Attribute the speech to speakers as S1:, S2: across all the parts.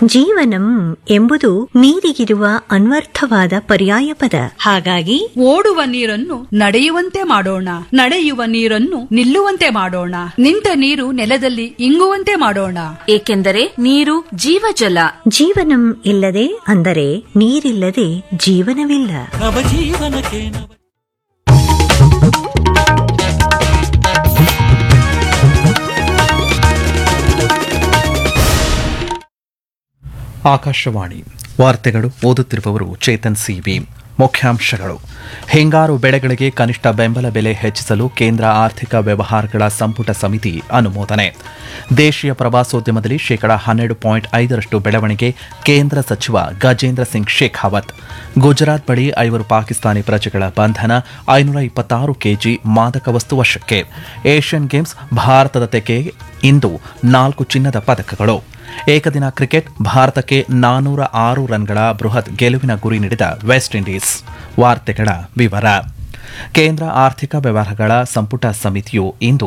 S1: ಜೀವನಂ ಎಂಬುದು ನೀರಿಗಿರುವ ಅನ್ವರ್ಥವಾದ ಪರ್ಯಾಯ ಪದ. ಹಾಗಾಗಿ
S2: ಓಡುವ ನೀರನ್ನು ನಡೆಯುವಂತೆ ಮಾಡೋಣ, ನಡೆಯುವ ನೀರನ್ನು ನಿಲ್ಲುವಂತೆ ಮಾಡೋಣ, ನಿಂತ ನೀರು ನೆಲದಲ್ಲಿ ಇಂಗುವಂತೆ ಮಾಡೋಣ.
S3: ಏಕೆಂದರೆ ನೀರು ಜೀವಜಲ.
S1: ಜೀವನಂ ಇಲ್ಲದೆ ಅಂದರೆ ನೀರಿಲ್ಲದೆ ಜೀವನವಿಲ್ಲ.
S4: ಆಕಾಶವಾಣಿ ವಾರ್ತೆಗಳು. ಓದುತ್ತಿರುವವರು ಚೇತನ್ ಸಿವಿ. ಮುಖ್ಯಾಂಶಗಳು: ಹಿಂಗಾರು ಬೆಳೆಗಳಿಗೆ ಕನಿಷ್ಠ ಬೆಂಬಲ ಬೆಲೆ ಹೆಚ್ಚಿಸಲು ಕೇಂದ್ರ ಆರ್ಥಿಕ ವ್ಯವಹಾರಗಳ ಸಂಪುಟ ಸಮಿತಿ ಅನುಮೋದನೆ. ದೇಶೀಯ ಪ್ರವಾಸೋದ್ಯಮದಲ್ಲಿ 12.5% ಬೆಳವಣಿಗೆ, ಕೇಂದ್ರ ಸಚಿವ ಗಜೇಂದ್ರ ಸಿಂಗ್ ಶೇಖಾವತ್. ಗುಜರಾತ್ ಬಳಿ 5 ಪಾಕಿಸ್ತಾನಿ ಪ್ರಜೆಗಳ ಬಂಧನ, 526 ಕೆಜಿ ಮಾದಕ ವಸ್ತು ವಶಕ್ಕೆ. ಏಷ್ಯನ್ ಗೇಮ್ಸ್, ಭಾರತದ ತೆಗೆ ಇಂದು 4 ಚಿನ್ನದ ಪದಕಗಳು. ಏಕದಿನ ಕ್ರಿಕೆಟ್, ಭಾರತಕ್ಕೆ 406 ರನ್ಗಳ ಬೃಹತ್ ಗೆಲುವಿನ ಗುರಿ ನೀಡಿದ ವೆಸ್ಟ್ ಇಂಡೀಸ್. ವಾರ್ತೆಗಳ ವಿವರ. ಕೇಂದ್ರ ಆರ್ಥಿಕ ವ್ಯವಹಾರಗಳ ಸಂಪುಟ ಸಮಿತಿಯು ಇಂದು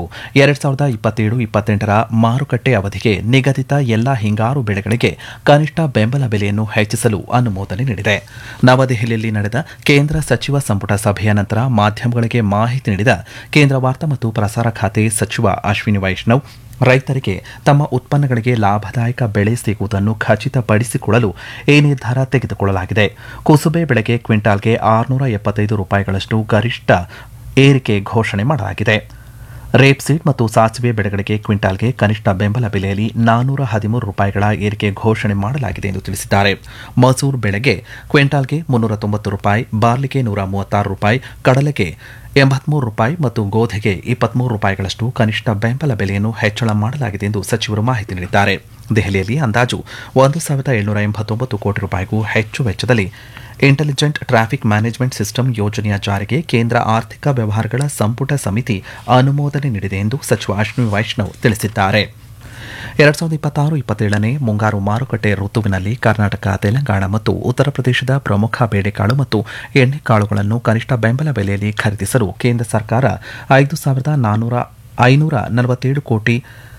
S4: 2027-28 ಮಾರುಕಟ್ಟೆ ಅವಧಿಗೆ ನಿಗದಿತ ಎಲ್ಲಾ ಹಿಂಗಾರು ಬೆಳೆಗಳಿಗೆ ಕನಿಷ್ಠ ಬೆಂಬಲ ಬೆಲೆಯನ್ನು ಹೆಚ್ಚಿಸಲು ಅನುಮೋದನೆ ನೀಡಿದೆ. ನವದೆಹಲಿಯಲ್ಲಿ ನಡೆದ ಕೇಂದ್ರ ಸಚಿವ ಸಂಪುಟ ಸಭೆಯ ನಂತರ ಮಾಧ್ಯಮಗಳಿಗೆ ಮಾಹಿತಿ ನೀಡಿದ ಕೇಂದ್ರ ವಾರ್ತಾ ಮತ್ತು ಪ್ರಸಾರ ಖಾತೆ ಸಚಿವ ಅಶ್ವಿನಿ ವೈಷ್ಣವ್, ರೈತರಿಗೆ ತಮ್ಮ ಉತ್ಪನ್ನಗಳಿಗೆ ಲಾಭದಾಯಕ ಬೆಲೆ ಸಿಗುವುದನ್ನು ಖಚಿತಪಡಿಸಿಕೊಳ್ಳಲು ಈ ನಿರ್ಧಾರ ತೆಗೆದುಕೊಳ್ಳಲಾಗಿದೆ. ಕುಸುಬೆ ಬೆಳೆಗೆ ಕ್ವಿಂಟಾಲ್ಗೆ 675 ರೂಪಾಯಿಗಳಷ್ಟು ಗರಿಷ್ಠ ಏರಿಕೆ ಘೋಷಣೆ ಮಾಡಲಾಗಿದೆ. ರೇಪ್ಸೀಡ್ ಮತ್ತು ಸಾಸಿವೆ ಬೆಳೆಗಳಿಗೆ ಕ್ವಿಂಟಾಲ್ಗೆ ಕನಿಷ್ಠ ಬೆಂಬಲ ಬೆಲೆಯಲ್ಲಿ 413 ರೂಪಾಯಿಗಳ ಏರಿಕೆ ಘೋಷಣೆ ಮಾಡಲಾಗಿದೆ ಎಂದು ತಿಳಿಸಿದ್ದಾರೆ. ಮಸೂರ್ ಬೆಳೆಗೆ ಕ್ವಿಂಟಾಲ್ಗೆ 390 ರೂಪಾಯಿ, ಬಾರ್ಲಿಗೆ 136 ರೂಪಾಯಿ, ಕಡಲೆಗೆ 83 ರೂಪಾಯಿ ಮತ್ತು ಗೋಧಿಗೆ 23 ರೂಪಾಯಿಗಳಷ್ಟು ಕನಿಷ್ಠ ಬೆಂಬಲ ಬೆಲೆಯನ್ನು ಹೆಚ್ಚಳ ಮಾಡಲಾಗಿದೆ ಎಂದು ಸಚಿವರು ಮಾಹಿತಿ ನೀಡಿದ್ದಾರೆ. ದೆಹಲಿಯಲ್ಲಿ ಅಂದಾಜು 1,789 ಕೋಟಿ ರೂಪಾಯಿಗೂ ಹೆಚ್ಚು ವೆಚ್ಚದಲ್ಲಿ ಇಂಟೆಲಿಜೆಂಟ್ ಟ್ರಾಫಿಕ್ ಮ್ಯಾನೇಜ್ಮೆಂಟ್ ಸಿಸ್ಟಮ್ ಯೋಜನೆಯ ಜಾರಿಗೆ ಕೇಂದ್ರ ಆರ್ಥಿಕ ವ್ಯವಹಾರಗಳ ಸಂಪುಟ ಸಮಿತಿ ಅನುಮೋದನೆ ನೀಡಿದೆ ಎಂದು ಸಚಿವ ಅಶ್ವಿನಿ ವೈಷ್ಣವ್ ತಿಳಿಸಿದ್ದಾರೆ. 2026-27ನೇ ಮುಂಗಾರು ಮಾರುಕಟ್ಟೆ ಋತುವಿನಲ್ಲಿ ಕರ್ನಾಟಕ, ತೆಲಂಗಾಣ ಮತ್ತು ಉತ್ತರ ಪ್ರದೇಶದ ಪ್ರಮುಖ ಬೇಳೆಕಾಳು ಮತ್ತು ಎಣ್ಣೆಕಾಳುಗಳನ್ನು ಕನಿಷ್ಠ ಬೆಂಬಲ ಬೆಲೆಯಲ್ಲಿ ಖರೀದಿಸಲು ಕೇಂದ್ರ ಸರ್ಕಾರ 5,547 ಕೋಟಿ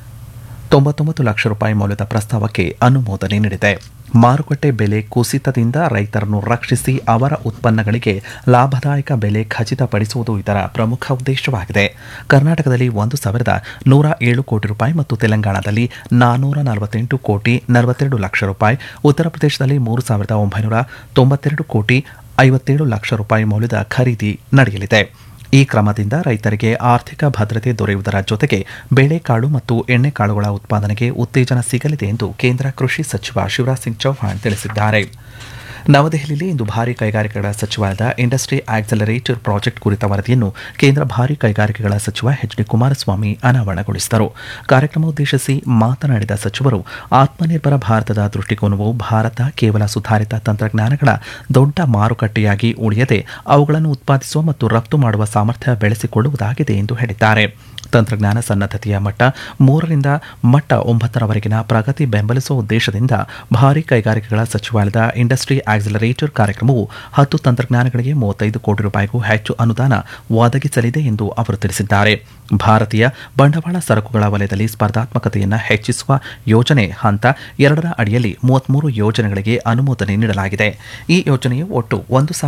S4: 99 ಲಕ್ಷ ರೂಪಾಯಿ ಮೌಲ್ಯದ ಪ್ರಸ್ತಾವಕ್ಕೆ ಅನುಮೋದನೆ ನೀಡಿದೆ. ಮಾರುಕಟ್ಟೆ ಬೆಲೆ ಕುಸಿತದಿಂದ ರೈತರನ್ನು ರಕ್ಷಿಸಿ ಅವರ ಉತ್ಪನ್ನಗಳಿಗೆ ಲಾಭದಾಯಕ ಬೆಲೆ ಖಚಿತಪಡಿಸುವುದು ಇದರ ಪ್ರಮುಖ ಉದ್ದೇಶವಾಗಿದೆ. ಕರ್ನಾಟಕದಲ್ಲಿ 1,107 ಕೋಟಿ ರೂಪಾಯಿ ಮತ್ತು ತೆಲಂಗಾಣದಲ್ಲಿ 448 ಕೋಟಿ 42 ಲಕ್ಷ ರೂಪಾಯಿ, ಉತ್ತರ ಪ್ರದೇಶದಲ್ಲಿ 3,992 ಕೋಟಿ 57 ಲಕ್ಷ ರೂಪಾಯಿ ಮೌಲ್ಯದ ಖರೀದಿ ನಡೆಯಲಿದೆ. ಈ ಕ್ರಮದಿಂದ ರೈತರಿಗೆ ಆರ್ಥಿಕ ಭದ್ರತೆ ದೊರೆಯುವುದರ ಜೊತೆಗೆ ಬೇಳೆಕಾಳು ಮತ್ತು ಎಣ್ಣೆಕಾಳುಗಳ ಉತ್ಪಾದನೆಗೆ ಉತ್ತೇಜನ ಸಿಗಲಿದೆ ಎಂದು ಕೇಂದ್ರ ಕೃಷಿ ಸಚಿವ ಶಿವರಾಜ್ ಸಿಂಗ್ ಚೌಹಾಣ್ ತಿಳಿಸಿದ್ದಾರೆ. ನವದೆಹಲಿಯಲ್ಲಿ ಇಂದು ಭಾರೀ ಕೈಗಾರಿಕೆಗಳ ಸಚಿವಾಲಯದ ಇಂಡಸ್ಟ್ರಿ ಆಕ್ಸಲರೇಟರ್ ಪ್ರಾಜೆಕ್ಟ್ ಕುರಿತ ವರದಿಯನ್ನು ಕೇಂದ್ರ ಭಾರೀ ಕೈಗಾರಿಕೆಗಳ ಸಚಿವ ಎಚ್ ಡಿ ಕುಮಾರಸ್ವಾಮಿ ಅನಾವರಣಗೊಳಿಸಿದರು. ಕಾರ್ಯಕ್ರಮ ಉದ್ದೇಶಿಸಿ ಮಾತನಾಡಿದ ಸಚಿವರು, ಆತ್ಮನಿರ್ಭರ ಭಾರತದ ದೃಷ್ಟಿಕೋನವು ಭಾರತ ಕೇವಲ ಸುಧಾರಿತ ತಂತ್ರಜ್ಞಾನಗಳ ದೊಡ್ಡ ಮಾರುಕಟ್ಟೆಯಾಗಿ ಉಳಿಯದೆ ಅವುಗಳನ್ನು ಉತ್ಪಾದಿಸುವ ಮತ್ತು ರಫ್ತು ಮಾಡುವ ಸಾಮರ್ಥ್ಯ ಬೆಳೆಸಿಕೊಳ್ಳುವುದಾಗಿದೆ ಎಂದು ಹೇಳಿದ್ದಾರೆ. ತಂತ್ರಜ್ಞಾನ ಸನ್ನದ್ಧತೆಯ ಮಟ್ಟ 3ರಿಂದ ಮಟ್ಟ 9ರವರೆಗಿನ ಪ್ರಗತಿ ಬೆಂಬಲಿಸುವ ಉದ್ದೇಶದಿಂದ ಭಾರೀ ಕೈಗಾರಿಕೆಗಳ ಸಚಿವಾಲಯದ ಇಂಡಸ್ಟ್ರಿ ಆಕ್ಸಲರೇಟರ್ ಕಾರ್ಯಕ್ರಮವು 10 ತಂತ್ರಜ್ಞಾನಗಳಿಗೆ 35 ಕೋಟಿ ರೂಪಾಯಿಗೂ ಹೆಚ್ಚು ಅನುದಾನ ಒದಗಿಸಲಿದೆ ಎಂದು ಅವರು ತಿಳಿಸಿದ್ದಾರೆ. ಭಾರತೀಯ ಬಂಡವಾಳ ಸರಕುಗಳ ವಲಯದಲ್ಲಿ ಸ್ಪರ್ಧಾತ್ಮಕತೆಯನ್ನು ಹೆಚ್ಚಿಸುವ ಯೋಜನೆ ಹಂತ 2ರ ಅಡಿಯಲ್ಲಿ 33 ಯೋಜನೆಗಳಿಗೆ ಅನುಮೋದನೆ ನೀಡಲಾಗಿದೆ. ಈ ಯೋಜನೆಯು ಒಟ್ಟು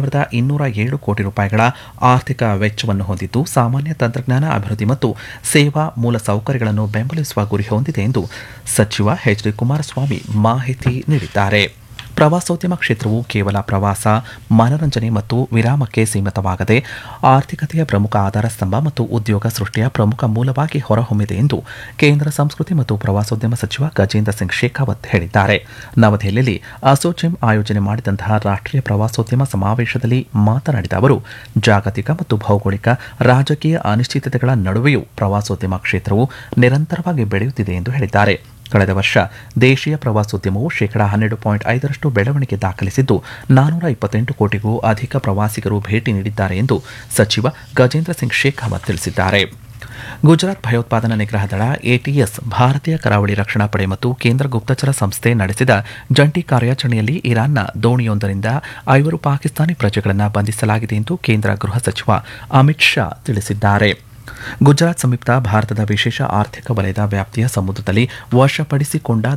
S4: 1,207 ಕೋಟಿ ರೂಪಾಯಿಗಳ ಆರ್ಥಿಕ ವೆಚ್ಚವನ್ನು ಹೊಂದಿದ್ದು, ಸಾಮಾನ್ಯ ತಂತ್ರಜ್ಞಾನ ಅಭಿವೃದ್ಧಿ ಮತ್ತು ಸೇವಾ ಮೂಲಸೌಕರ್ಯಗಳನ್ನು ಬೆಂಬಲಿಸುವ ಗುರಿ ಹೊಂದಿದೆ ಎಂದು ಸಚಿವ ಎಚ್ ಡಿ ಕುಮಾರಸ್ವಾಮಿ ಮಾಹಿತಿ ನೀಡಿದ್ದಾರೆ. ಪ್ರವಾಸೋದ್ಯಮ ಕ್ಷೇತ್ರವು ಕೇವಲ ಪ್ರವಾಸ, ಮನರಂಜನೆ ಮತ್ತು ವಿರಾಮಕ್ಕೆ ಸೀಮಿತವಾಗದೆ ಆರ್ಥಿಕತೆಯ ಪ್ರಮುಖ ಆಧಾರ ಸ್ತಂಭ ಮತ್ತು ಉದ್ಯೋಗ ಸೃಷ್ಟಿಯ ಪ್ರಮುಖ ಮೂಲವಾಗಿ ಹೊರಹೊಮ್ಮಿದೆ ಎಂದು ಕೇಂದ್ರ ಸಂಸ್ಕೃತಿ ಮತ್ತು ಪ್ರವಾಸೋದ್ಯಮ ಸಚಿವ ಗಜೇಂದ್ರ ಸಿಂಗ್ ಶೇಖಾವತ್ ಹೇಳಿದ್ದಾರೆ. ನವದೆಹಲಿಯಲ್ಲಿ ಅಸೋಚೆಮ್ ಆಯೋಜನೆ ಮಾಡಿದಂತಹ ರಾಷ್ಟ್ರೀಯ ಪ್ರವಾಸೋದ್ಯಮ ಸಮಾವೇಶದಲ್ಲಿ ಮಾತನಾಡಿದ ಅವರು, ಜಾಗತಿಕ ಮತ್ತು ಭೌಗೋಳಿಕ ರಾಜಕೀಯ ಅನಿಶ್ಚಿತತೆಗಳ ನಡುವೆಯೂ ಪ್ರವಾಸೋದ್ಯಮ ಕ್ಷೇತ್ರವು ನಿರಂತರವಾಗಿ ಬೆಳೆಯುತ್ತಿದೆ ಎಂದು ಹೇಳಿದ್ದಾರೆ. ಕಳೆದ ವರ್ಷ ದೇಶೀಯ ಪ್ರವಾಸೋದ್ಯಮವು 12.5% ಬೆಳವಣಿಗೆ ದಾಖಲಿಸಿದ್ದು 428 ಕೋಟಿಗೂ ಅಧಿಕ ಪ್ರವಾಸಿಗರು ಭೇಟಿ ನೀಡಿದ್ದಾರೆ ಎಂದು ಸಚಿವ ಗಜೇಂದ್ರ ಸಿಂಗ್ ಶೇಖಾವತ್ ತಿಳಿಸಿದ್ದಾರೆ. ಗುಜರಾತ್ ಭಯೋತ್ಪಾದನಾ ನಿಗ್ರಹ ದಳ ಎಟಿಎಸ್, ಭಾರತೀಯ ಕರಾವಳಿ ರಕ್ಷಣಾ ಪಡೆ ಮತ್ತು ಕೇಂದ್ರ ಗುಪ್ತಚರ ಸಂಸ್ಥೆ ನಡೆಸಿದ ಜಂಟಿ ಕಾರ್ಯಾಚರಣೆಯಲ್ಲಿ ಇರಾನ್ನ ದೋಣಿಯೊಂದರಿಂದ 5 ಪಾಕಿಸ್ತಾನಿ ಪ್ರಜೆಗಳನ್ನು ಬಂಧಿಸಲಾಗಿದೆ ಎಂದು ಕೇಂದ್ರ ಗೃಹ ಸಚಿವ ಅಮಿತ್ ಶಾ ತಿಳಿಸಿದ್ದಾರೆ. ಗುಜರಾತ್ ಸಮೀಪ ಭಾರತದ ವಿಶೇಷ ಆರ್ಥಿಕ ವಲಯದ ವ್ಯಾಪ್ತಿಯ ಸಮುದ್ರದಲ್ಲಿ ವಶಪಡಿಸಿಕೊಂಡ